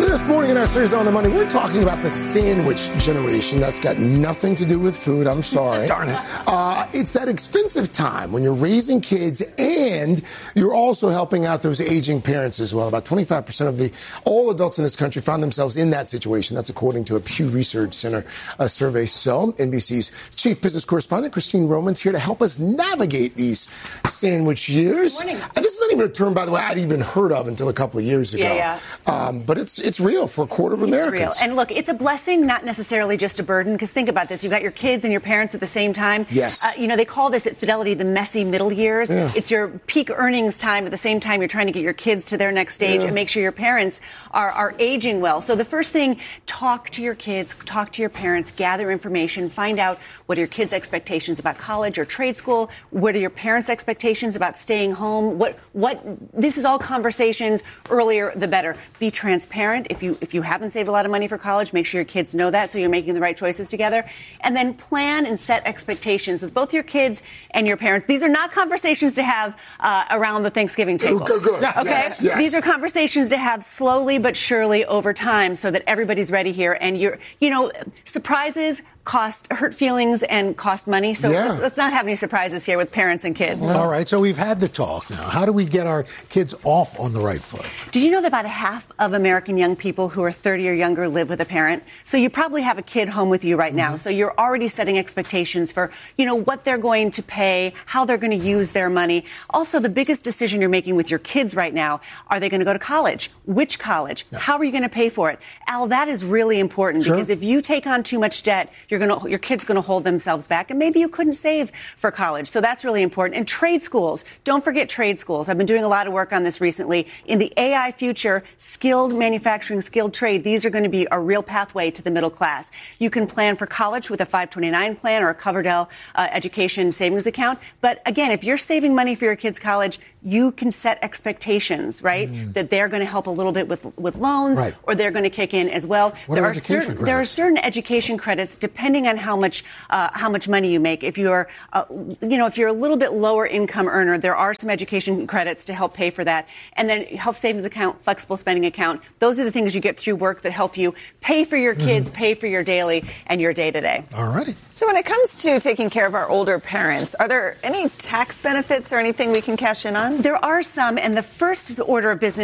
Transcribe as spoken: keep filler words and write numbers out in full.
This morning in our series On the Money, we're talking about the sandwich generation. That's got nothing to do with food. I'm sorry. Darn it. Uh, it's that expensive time when you're raising kids and you're also helping out those aging parents as well. About twenty-five percent of the all adults in this country find themselves in that situation. That's according to a Pew Research Center uh, survey. So N B C's chief business correspondent, Christine Roman's here to help us navigate these sandwich years. Good morning. And this is not even a term, by the way, I'd even heard of until a couple of years ago. Yeah, yeah. Um, but it's it's real for a quarter of Americans. It's real. And look, it's a blessing, not necessarily just a burden, because think about this. You've got your kids and your parents at the same time. Yes. Uh, you know, they call this at Fidelity the messy middle years. Yeah. It's your peak earnings time at the same time you're trying to get your kids to their next stage Yeah. and make sure your parents are, are aging well. So the first thing, talk to your kids, talk to your parents, gather information, find out what are your kids' expectations about college or trade school, what are your parents' expectations about staying home, what, what, this is all conversations, earlier the better. Be transparent. If you, if you haven't saved a lot of money for college, make sure your kids know that so you're making the right choices together. And then plan and set expectations with both your kids and your parents. These are not conversations to have uh, around the Thanksgiving table. Good, good. Okay? Yes, yes. These are conversations to have slowly but surely over time so that everybody's ready here. And you're, you know, surprises cost, hurt feelings and cost money. So Yeah. let's, let's not have any surprises here with parents and kids. All right, so we've had the talk now. How do we get our kids off on the right foot? Did you know that about a half of American young people who are thirty or younger live with a parent? So you probably have a kid home with you right now. Mm-hmm. So you're already setting expectations for, you know, what they're going to pay, how they're going to use their money. Also, the biggest decision you're making with your kids right now, are they going to go to college? Which college? Yeah. How are you going to pay for it? Al, that is really important Sure. because if you take on too much debt, you're going to, your kid's going to hold themselves back, and maybe you couldn't save for college. So that's really important. And trade schools. Don't forget trade schools. I've been doing a lot of work on this recently. In the A I future, skilled manufacturing, skilled trade, these are going to be a real pathway to the middle class. You can plan for college with a five twenty-nine plan or a Coverdell uh, education savings account. But again, if you're saving money for your kids' college, you can set expectations, right? Mm. That they're going to help a little bit with with loans, right. or they're going to kick in as well. What there are are education certain credits? there are certain education credits depending on how much uh, how much money you make. If you're uh, you know if you're a little bit lower income earner, there are some education credits to help pay for that. And then health savings account, flexible spending account. Those are the things you get through work that help you pay for your kids, mm. pay for your daily and your day to day. All righty. So when it comes to taking care of our older parents, are there any tax benefits or anything we can cash in on? There are some, and the first order of business